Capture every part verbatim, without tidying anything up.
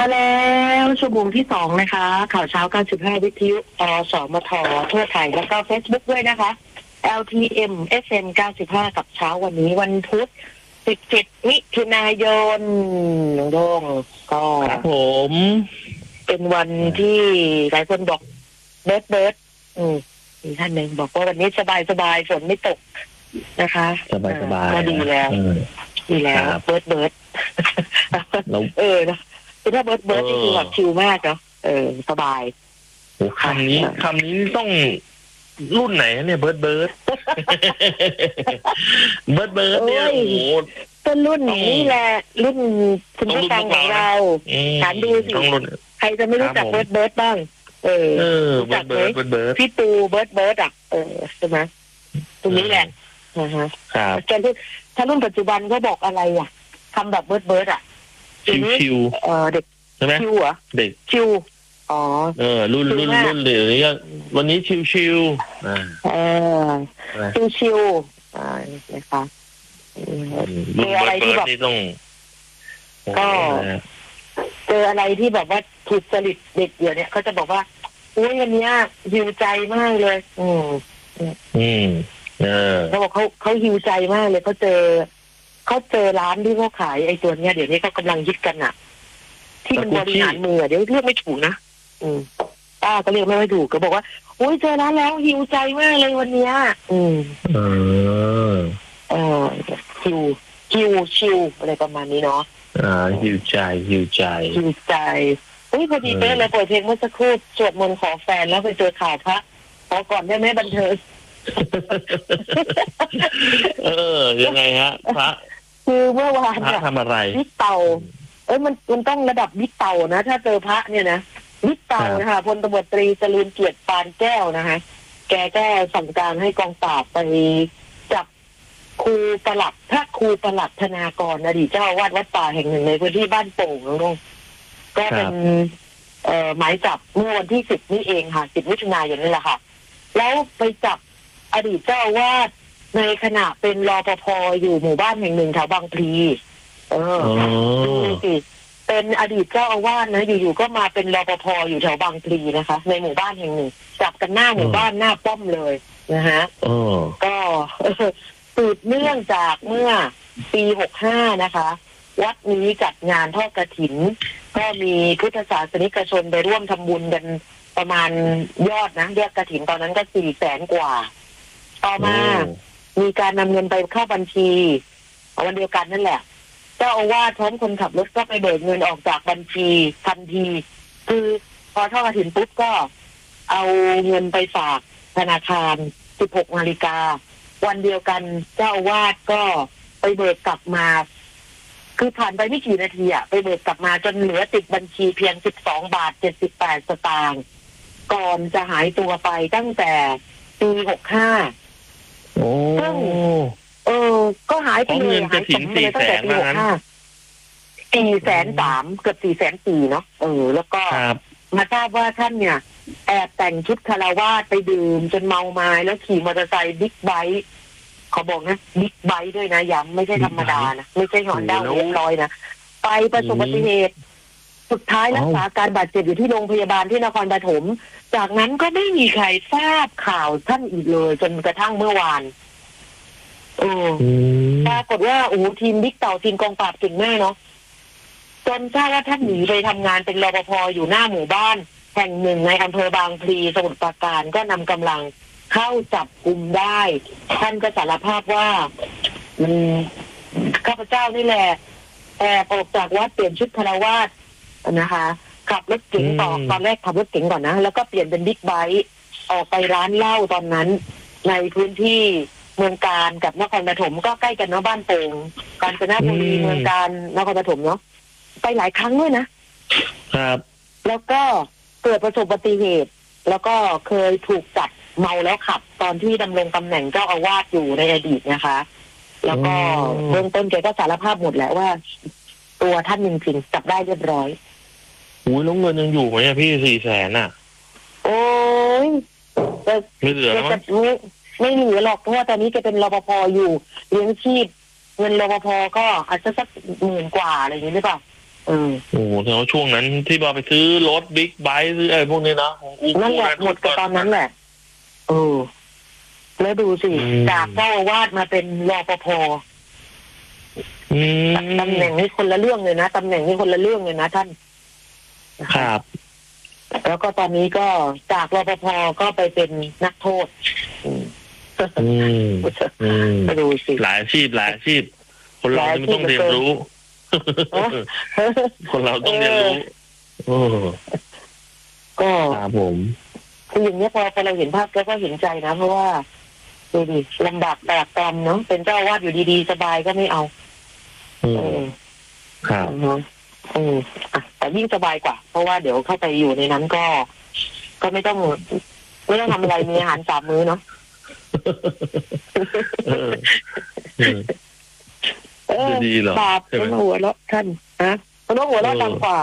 มาแล้วชั่วโมงที่สองนะคะข่าวเช้าเก้าสิบห้าวิทยุอสมททั่วไทยแล้วก็ Facebook ด้วยนะคะ แอล ที เอ็ม เอฟ เอ็ม เก้าสิบห้ากับเช้าวันนี้วันพุธสิบเจ็ดมิถุนายนน้องโด่งก็ครับผมเป็นวันที่หลายคนบอกเบิร์ดเบิร์ดอืมมีท่านหนึ่งบอกว่าวันนี้สบายสบายฝนไม่ตกนะคะสบายสบายก็ดีแล้วดีแล้วเบิร์ดเบิร์ดเออนะคือถ้าเบิร์ดเบิร์ดนี่คือแบบชิลมากเนาะเออสบายโอ้คำนี้คำนี้ต้องรุ่นไหนเนี่ยเบิร์ดเบิร์ดเบิร์ดเบิร์ดเนี่ยโอ้โหต้นรุ่นนี้แหละรุ่นคุณผู้ฟังของเราถามดูสิใครจะไม่รู้จักเบิร์ดเบิร์ดบ้างเออรู้จักไหมพี่ตูเบิร์ดเบิร์ดอ่ะเออใช่ไหมตรงนี้แหละนะฮะครับแกรุ่นถ้ารุ่นปัจจุบันก็บอกอะไรอ่ะทำแบบเบิร์ดเบิร์ดอ่ะชิวเออเด็กใช่ไหมชิวเหรอเด็กชิวอ๋อเออรุ่นรุ่นรุ่นเดี๋ยวนี้วันนี้ชิวชิวอ่าเออชิวชิวอ่านะคะเจออะไรที่แบบก็เจออะไรที่แบบว่าถูกจริตเด็กเดี๋ยวนี้เขาจะบอกว่าอุ้ยวันนี้หิวใจมากเลยอืมอืมเออเขาบอกเขาเขาหิวใจมากเลยเขาเจอเขาเจอร้านที่เขาขายไอ้ตัวเนี้ยเดี๋ยวนี้เขากำลังยึดกันอ่ะที่มันบริหารมือเดี๋ยวเรียกไม่ถูกนะอืมป้าก็เรียกไม่ค่อยถูกก็บอกว่าโอ้ยเจอร้านแล้วหิวใจมากเลยวันเนี้ยอืมเออเออหิวหิวชิวอะไรประมาณนี้เนาะอ่าหิวใจหิวใจหิวใจอุ้ยพอดีเป๊ะเลยเปิดเพลงเมื่อสักครู่สวดมนต์ขอแฟนแล้วไปเจอข่าวพระขอก่อนได้ไหมบันเทิงเออยังไงฮะพระคือเมื่อวานพระทำอะไรบิ๊กเต่าเอ้ยมันมันต้องระดับบิ๊กเต่านะถ้าเจอพระเนี่ยนะบิ๊กเต่านะคะพลตำรวจตรีจรูญเกียรติปานแก้วนะคะแกก็สั่งการให้กองปราบไปจับครูประหลัดพระครูประหลัดธนากรอดีตเจ้าอาวาสวัดป่าแห่งหนึ่งในพื้นที่บ้านโป่งน้องๆก็เป็นเอ่อหมายจับเมื่อวันที่สิบนี่เองค่ะสิบมิถุนายนนี่แหละค่ะแล้วไปจับอดีตเจ้าอาวาสในขณะเป็นรปภ.อยู่หมู่บ้านแห่งหนึ่งแถวบางพลีเออดูสิเป็นอดีตเจ้าอาวาสนะอยู่ๆก็มาเป็นรปภ.อยู่แถวบางพลีนะคะในหมู่บ้านแห่งหนึ่งจับกันหน้าหมู่บ้านหน้าป้อมเลยนะฮะก็สืบเนื่องจากเมื่อปีหกห้านะคะวัดนี้จัดงานทอดกฐินก็มีพุทธศาสนิกชนไปร่วมทำบุญกันประมาณยอดนะยอดกฐินตอนนั้นก็สี่แสนกว่าต่อมามีการนำเงินไปเข้าบัญชีวันเดียวกันนั่นแหละเจ้าอาวาสพร้อมคนขับรถก็ไปเบิกเงินออกจากบัญชีทันทีคือพอทอดกฐินปุ๊บก็เอาเงินไปฝากธนาคารสิบหกนาฬิกาวันเดียวกันเจ้าอาวาสก็ไปเบิกกลับมาคือผ่านไปไม่กี่นาทีอะไปเบิกกลับมาจนเหลือติดบัญชีเพียงสิบสองบาทเจ็ดสิบแปดสตางค์ก่อนจะหายตัวไปตั้งแต่ปีหกห้าโอ้เออก็หายไปเลยหายไปเลยตั้งแต่ปีหกห้าสี่แสนสามเกือบสี่แสนสี่เนาะเออแล้วก็มาทราบว่าท่านเนี่ยแอบแต่งชุดคารวาสไปดื่มจนเมาไม้แล้วขี่มอเตอร์ไซค์บิ๊กไบค์เขาบอกนะบิ๊กไบค์ด้วยนะย้ำไม่ใช่ธรรมดานะไม่ใช่หอนด้าเรียบร้อยนะไปประสบอุบัติเหตุสุดท้ายรักษาการบาดเจ็บอยู่ที่โรงพยาบาลที่นครปฐมจากนั้นก็ไม่มีใครทราบข่าวท่านอีกเลยจนกระทั่งเมื่อวานเออปรากฏว่าโอ้ทีมบิ๊กเต่าทีมกองปราบเก่งแม่เนาะจนทราบว่าท่านหนีไปทำงานเป็นรปภ.อยู่หน้าหมู่บ้านแห่งหนึ่งในอำเภอบางพลีสมุทรปราการก็นำกำลังเข้าจับกุมได้ท่านก็สารภาพว่ามันข้าพเจ้านี่แหละแต่ออกจากวัดเปลี่ยนชุดคฤหัสถ์นะคะขับรถเก๋งต่อตอนแรกขับรถเก๋งก่อนนะแล้วก็เปลี่ยนเป็นบิ๊กไบค์ออกไปร้านเหล้าตอนนั้นในพื้นที่เมืองการกับนครปฐมก็ใกล้กันเนาะบ้านโป่งกาญจนบุรีเมืองการนครปฐมเนาะไปหลายครั้งด้วยนะครับแล้วก็เกิดประสบอุบัติเหตุแล้วก็เคยถูกจับเมาแล้วขับตอนที่ดำรงตำแหน่งเจ้าอาวาสอยู่ในอดีตนะคะแล้วก็เบื้องต้นแกก็สารภาพหมดแล้วว่าตัวท่านจริงๆจับได้เรียบร้อยโอ้ยแล้วเงินยังอยู่ไหมพี่สี่แสนอ่ะโอ้ยไม่เหลือแล้วมั้งไม่เหลือหรอกเพราะว่าตอนนี้แกเป็นรปภ.อยู่เลี้ยงชีพเงินรปภ.ก็อาจจะสักหมื่นกว่าอะไรอย่างนี้หรือเปล่าเอออโอ้โหแล้วช่วงนั้นที่ว่าไปซื้อรถบิ๊กไบค์ซื้ออะไรพวกนี้นะของอูนั่นแหละหมดกับตอนนั้นแหละเออแล้วดูสิจากเจ้าอาวาสมาเป็นรปภตำแหน่งนี้คนละเรื่องเลยนะตำแหน่งนี้คนละเรื่องเลยนะท่านครับแล้วก็ตอนนี้ก็จากรปภก็ไปเป็นนักโทษไปดูสิหลายอาชีพหลายอาชีพคนเราไม่ต้องเรียนรู้คนเราต้องเรียนรู้ก็ครับผมคืออย่างนี้พอพอเราเห็นภาพแล้วก็เห็นใจนะเพราะว่าดูดิลำบากแตกตามเนาะเป็นเจ้าวาดอยู่ดีๆสบายก็ไม่เอาอืมครับอืมอ่ะแต่ยิ่งสบายกว่าเพราะว่าเดี๋ยวเข้าไปอยู่ในนั้นก็ ก็ไม่ต้องไม่ต้องทำอะไรมีอาหารสามมื้อเนาะจะดีเหรอบาปเป็นหัวเราะท่านนะมันต้องหัวเราะดังกว่า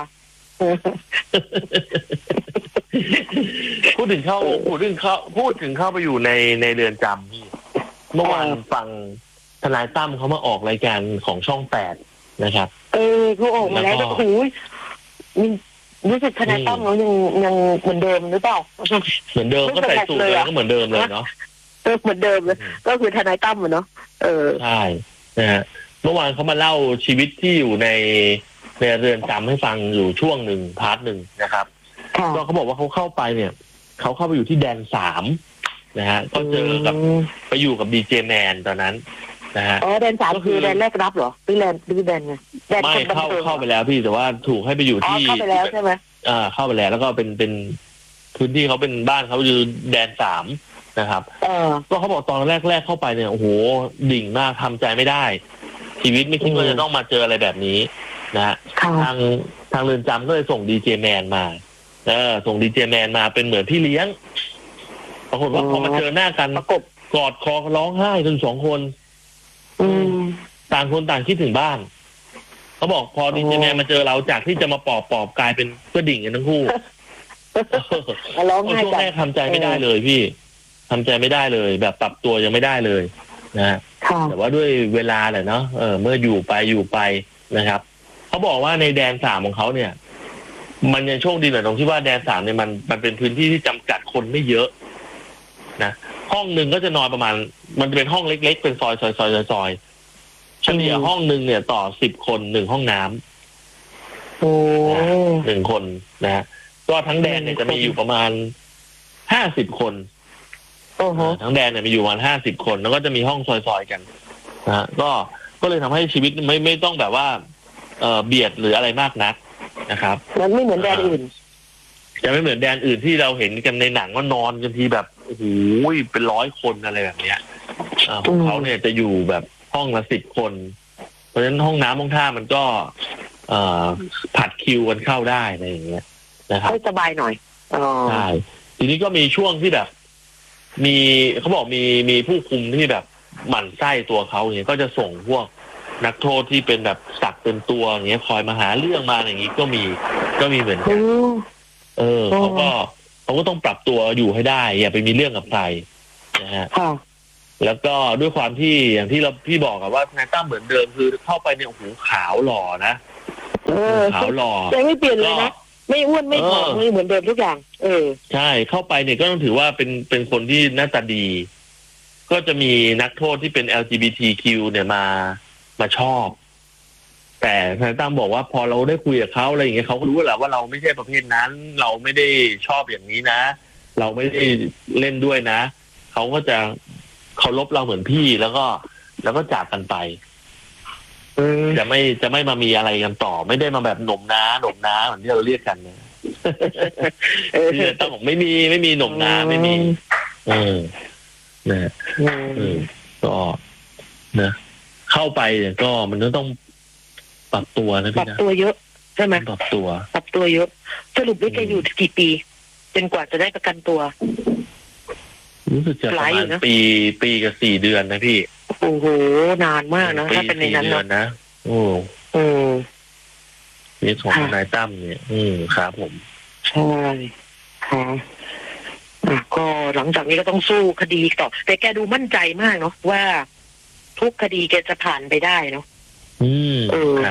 พูดถึงเข้าพูดถึงเข้าพูดถึงเข้าไปอยู่ในในเรือนจำพี่เมื่อวานฟังทนายตั้มเขามาออกรายการของช่องแปดนะครับเออเขาออกมาแล้วโอ้โหรู้สึกทนายตั้มเขายังยังเหมือนเดิมหรือเปล่าเหมือนเดิมก็ใส่สูทเลยก็เหมือนเดิมเลยเนาะเหมือนเดิมเลยก็คือทนายตั้มเหมือนเนาะเออใช่นะฮะเมื่อวานเขามาเล่าชีวิตที่อยู่ในในเรือนจำให้ฟังอยู่ช่วงหนึ่งพาร์ทหนึ่งนะครับก็เขาบอกว่าเขาเข้าไปเนี่ยเขาเข้าไปอยู่ที่แดนสามนะฮะก็เจอกับไปอยู่กับดีเจแมนตอนนั้นนะฮะอ๋อแดนสามคือแดนแรกรับเหรอหรือแดนหรือแดนไงไม่เข้าเข้าไปแล้วพี่แต่ว่าถูกให้ไปอยู่ที่เข้าไปแล้วใช่ไหมอ่าเข้าไปแล้วแล้วก็เป็นเป็นพื้นที่เขาเป็นบ้านเขาอยู่แดนสามนะครับก็เขาบอกตอนแรกแรกเข้าไปเนี่ยโอ้โหดิ่งมากทำใจไม่ได้ชีวิตไม่คิดว่าจะต้องมาเจออะไรแบบนี้นะฮะทางทางเรือนจำก็เลยส่งดีเจแมนมาเออส่งดีเจแมนมาเป็นเหมือนพี่เลี้ยงปรากฏว่าพอมาเจอหน้ากันประกบกอดคอร้องไห้ทั้งสองคนต่างคนต่างคิดถึงบ้านเขาบอกพอดีเจแมนมาเจอเราจากที่จะมาปอบปอบกลายเป็นเพื่อดิ่งกันทั้งคู่ร้องไห้ช่วงแรกทำใจไม่ได้เลยพี่ทำใจไม่ได้เลยแบบปรับตัวยังไม่ได้เลยนะแต่ว่าด้วยเวลาแหละเนาะเออเมื่ออยู่ไปอยู่ไปนะครับเขาบอกว่าในแดนสามของเขาเนี่ยมันยังโชคดีหน่อยตรงที่ว่าแดนสามเนี่ยมันมันเป็นพื้นที่ที่จำกัดคนไม่เยอะนะห้องหนึ่งก็จะนอนประมาณมันเป็นห้องเล็กๆเป็นซอยซอยซอยซอยเฉลี่ยห้องหนึ่งเนี่ยต่อสิบคนหนึ่งห้องน้ำโอ้หนึ่งคนนะก็ทั้งแดนเนี่ยจะมีอยู่ประมาณห้าสิบคนทั้งแดนเนี่ยมีอยู่ประมาณห้าสิบคนแล้วก็จะมีห้องซอยๆกันนะก็ก็เลยทำให้ชีวิตไม่ไม่ต้องแบบว่าเอ่อเบียดหรืออะไรมากนักนะครับมันไม่เหมือนแดนอื่นจะไม่เหมือนแดนอื่นที่เราเห็นกันในหนังว่านอนกันทีแบบโอ้โหเป็นร้อยคนอะไรแบบเนี้ยของเขาเนี่ยจะอยู่แบบห้องละสิบคนเพราะฉะนั้นห้องน้ำห้องท่ามันก็เอ่อผัดคิวกันเข้าได้อะไรอย่างเงี้ยนะครับให้สบายหน่อยใช่ทีนี้ก็มีช่วงที่แบบมีเขาบอกมีมีผู้คุมที่แบบหมั่นไส้ตัวเขาเนี่ยก็จะส่งพวกนักโทษที่เป็นแบบสักเป็นตัวอย่างเงี้ยคอยมาหาเรื่องมาอย่างงี้ก็มีก็มีเหมือนกันเออเขาก็เขาก็ต้องปรับตัวอยู่ให้ได้อย่าไปมีเรื่องกับใครนะฮะแล้วก็ด้วยความที่อย่างที่เราพี่บอกอะว่านายตั้มเหมือนเดิมคือเข้าไปเนี่ยโอ้โหขาวหล่อนะขาวหล่อยังไม่เปลี่ยนเลยนะไม่อ้วนไม่ผอมเหมือนเดิมทุกอย่างเออใช่เข้าไปเนี่ยก็ต้องถือว่าเป็นเป็นคนที่หน้าตาดีก็จะมีนักโทษที่เป็น แอล จี บี ที คิว เนี่ยมามาชอบแต่ทนายตั้มบอกว่าพอเราได้คุยกับเขาอะไรอย่างเงี้ยเขาก็รู้แหละว่าเราไม่ใช่ประเภทนั้นเราไม่ได้ชอบอย่างนี้นะเราไม่ได้เล่นด้วยนะเขาก็จะเคารพเราเหมือนพี่แล้วก็แล้วก็จากกันไปจะไม่จะไม่มามีอะไรกันต่อไม่ได้มาแบบหน่มน้าหน่มน้าเหมือนที่เราเรียกกันเนี่ยที่ต้องบอกไม่มีไม่มีหน่มน้าไม่มีเออนะเออก็นะเข้าไปเนี่ยก็มันก็ต้องปรับตัวนะพี่นะปรับตัวเยอะใช่ไหมปรับตัวปรับตัวเยอะสรุปได้แกอยู่กี่ปีจนกว่าจะได้ประกันตัวรู้สึกจะประมาณปีปีกับสี่เดือนนะพี่โอ้โหนานมากนะถ้าเป็นในนั้นนะโอ้โอ้นี่ของนายตั้มเนี่ยอืมครับผมใช่ค่ะก็หลังจากนี้ก็ต้องสู้คดีต่อแต่แกดูมั่นใจมากเนาะว่าทุกคดีแกจะผ่านไปได้เนาะอืมครับแ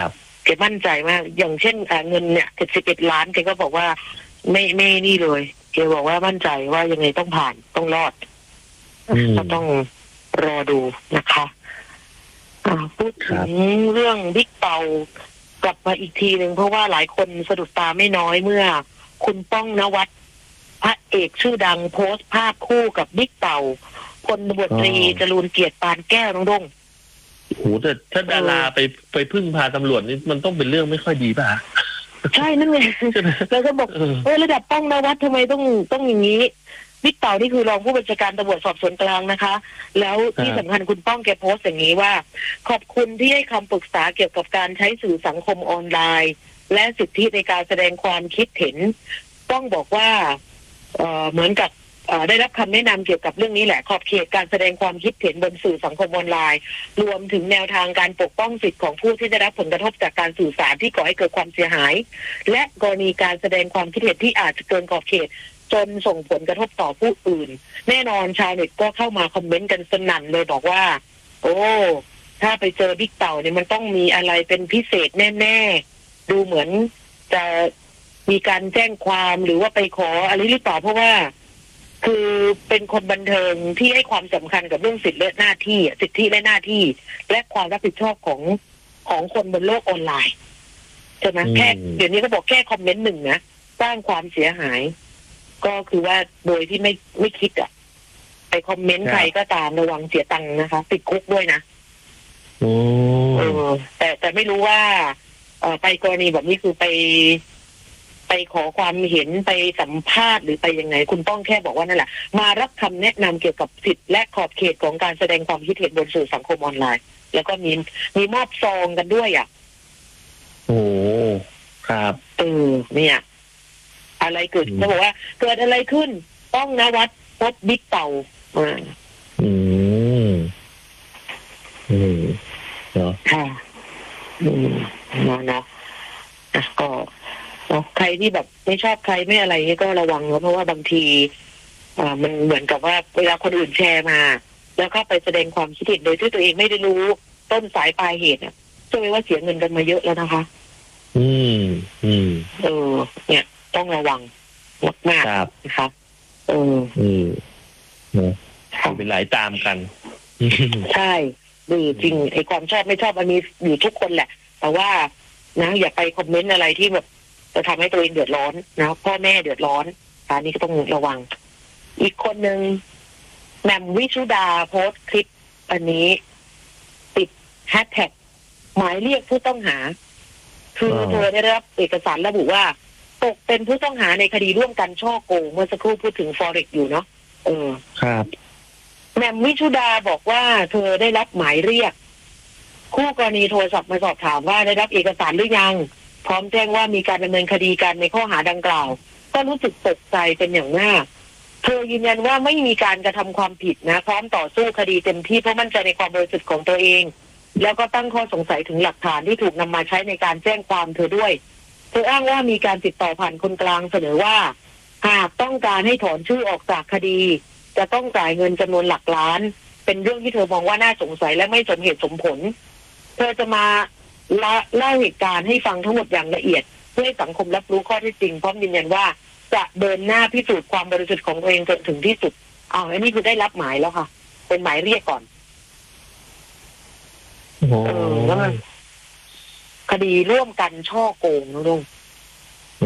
แกมั่นใจมากอย่างเช่นเงินเนี่ยเจ็ดสิบเอ็ดล้านแกก็บอกว่าไม่ไม่นี่เลยแกบอกว่ามั่นใจว่ายังไงต้องผ่านต้องรอดก็ต้องรอดูนะคะพูดถึงเรื่องบิ๊กเต่ากลับมาอีกทีหนึ่งเพราะว่าหลายคนสะดุดตาไม่น้อยเมื่อคุณป้องนวัดพระเอกชื่อดังโพสต์ภาพคู่กับบิ๊กเต่าพลตำรวจตรีจรูญเกียรติปานแก้วน้องดงโหแต่ถ้าดาราไปไปพึ่งพาตำรวจนี่มันต้องเป็นเรื่องไม่ค่อยดีป่ะใช่นั่นไงแล้วก็บอกเออระดับป้องนวัดทำไมต้องต้องอย่างนี้บิ๊กเต่านี่คือรองผู้บัญชาการตำรวจสอบสวนกลางนะคะแล้วที่สำคัญคุณป้องแกโพสต์อย่างนี้ว่าขอบคุณที่ให้คำปรึกษาเกี่ยวกับการใช้สื่อสังคมออนไลน์และสิทธิในการแสดงความคิดเห็นต้องบอกว่าเอ่อเหมือนกับได้รับคำแนะนำเกี่ยวกับเรื่องนี้แหละขอบเขตการแสดงความคิดเห็นบนสื่อสังคมออนไลน์รวมถึงแนวทางการปกป้องสิทธิของผู้ที่ได้รับผลกระทบจากการสื่อสารที่ก่อให้เกิดความเสียหายและกรณีการแสดงความคิดเห็นที่อาจจะเกินขอบเขตจนส่งผลกระทบต่อผู้อื่นแน่นอนชาวเน็ตก็เข้ามาคอมเมนต์กันสนั่นเลยบอกว่าโอ้ถ้าไปเจอบิ๊กเต่าเนี่ยมันต้องมีอะไรเป็นพิเศษแน่ๆดูเหมือนจะมีการแจ้งความหรือว่าไปขออะไรหรือเปล่าเพราะว่าคือเป็นคนบันเทิงที่ให้ความสำคัญกับเรื่องสิทธิและหน้าที่สิทธิและหน้าที่และความรับผิดชอบของของคนบนโลกออนไลน์ใช่ไหมแค่เดี๋ยวนี้ก็บอกแค่คอมเมนต์หนึ่งนะสร้างความเสียหายก็คือว่าโดยที่ไม่ไม่คิดอ่ะไปคอมเมนต์ใครก็ตามระวังเสียตังค์นะคะติดคุกด้วยนะโอ้เออแต่แต่ไม่รู้ว่าเอ่อไปกรณีแบบนี้คือไปไปขอความเห็นไปสัมภาษณ์หรือไปยังไงคุณต้องแค่บอกว่านั่นแหละมารับคำแนะนำเกี่ยวกับสิทธิและขอบเขตของการแสดงความคิดเห็นบนสื่อสังคมออนไลน์แล้วก็มีมีมอบซองกันด้วยอ่ะโอ้ครับเออเนี่ยอะไรเกิดเขาบอกว่าเกิดอะไรขึ้นต้องนวัดพบบิ๊กเต่าอ่าอืมอืมเนาะค่ะอืมเนาะเนาะอ่ะก็เนาะใครที่แบบไม่ชอบใครไม่อะไรนี่ก็ระวังเพราะว่าบางทีอ่ามันเหมือนกับว่าเวลาคนอื่นแชร์มาแล้วก็ไปแสดงความคิดเห็นโดยที่ตัวเองไม่ได้รู้ต้นสายปลายเหตุอ่ะเชื่อไหมว่าเสียเงินกันมาเยอะแล้วนะคะอืมอืมเออเนี่ยต้องระวังมากๆนะคะเอออืมเนาะเป็นหลายตามกันใช่ดีจริงไอ้ความชอบไม่ชอบอันนี้อยู่ทุกคนแหละแต่ว่านะอย่าไปคอมเมนต์อะไรที่แบบจะทำให้ตัวเองเดือดร้อนนะพ่อแม่เดือดร้อนอันนี้ก็ต้องระวังอีกคนหนึ่งแหม่มวิชุดาโพสต์คลิปอันนี้ติดแฮชแท็กหมายเรียกผู้ต้องหาคือเธอได้รับเอกสารระบุว่าตกเป็นผู้ต้องหาในคดีร่วมกันช่อโกงเมื่อสักครู่พูดถึง Forex อยู่เนาะเออครับแหม่มวิชุดาบอกว่าเธอได้รับหมายเรียกคู่กรณีโทรศัพท์มาสอบถามว่าได้รับเอกสารหรือยังพร้อมแจ้งว่ามีการดำเนินคดีกันในข้อหาดังกล่าวก็รู้สึกตกใจเป็นอย่างมากเธอยืนยันว่าไม่มีการกระทำความผิดนะพร้อมต่อสู้คดีเต็มที่เพราะมั่นใจในความบริสุทธิ์ของตัวเองแล้วก็ตั้งข้อสงสัยถึงหลักฐานที่ถูกนำมาใช้ในการแจ้งความเธอด้วยเธออ้างว่ามีการติดต่อผ่านคนกลางเสนอว่าหากต้องการให้ถอนชื่อออกจากคดีจะต้องจ่ายเงินจำนวนหลักล้านเป็นเรื่องที่เธอมองว่าน่าสงสัยและไม่สมเหตุสมผลเธอจะมาเล่าเหตุการณ์ให้ฟังทั้งหมดอย่างละเอียดเพื่อให้สังคมรับรู้ข้อเท็จจริงพร้อมยืนยันว่าจะเดินหน้าพิสูจน์ความบริสุทธิ์ของตัวเองจนถึงที่สุดอ้าวอันนี้คือได้รับหมายแล้วค่ะเป็นหมายเรียกก่อนเออแล้วมันคดีร่วมกันช่อโกงนะลุง